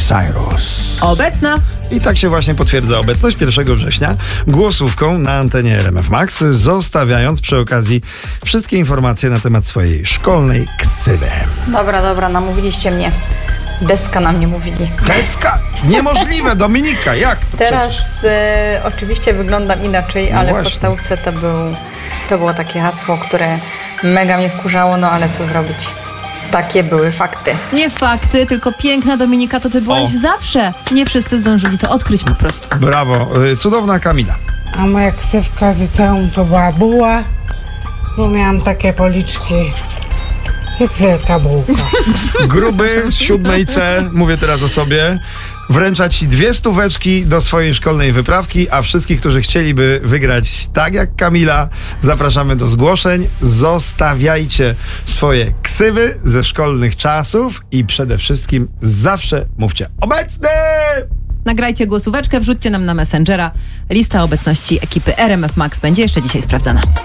Cyrus. Obecna. I tak się właśnie potwierdza obecność 1 września głosówką na antenie RMF Max, zostawiając przy okazji wszystkie informacje na temat swojej szkolnej ksywy. Dobra, namówiliście mnie. Deska na mnie mówili. Deska? Niemożliwe, Dominika, jak to Teraz przecież? oczywiście wyglądam inaczej, No ale właśnie. w podstawówce to było takie hasło, które mega mnie wkurzało, no ale co zrobić? Takie były fakty. Nie fakty, tylko piękna Dominika, to ty byłaś O. zawsze. Nie wszyscy zdążyli to odkryć po prostu. Brawo, cudowna Kamila. A moja ksywka z liceum to była buła, bo miałam takie policzki jak wielka bułka. Gruby z 7 C, mówię teraz o sobie, wręcza ci 2 stóweczki do swojej szkolnej wyprawki, a wszystkich, którzy chcieliby wygrać tak jak Kamila, zapraszamy do zgłoszeń. Zostawiajcie swoje ksywy ze szkolnych czasów i przede wszystkim zawsze mówcie obecny! Nagrajcie głosóweczkę, wrzućcie nam na Messengera. Lista obecności ekipy RMF Max będzie jeszcze dzisiaj sprawdzana.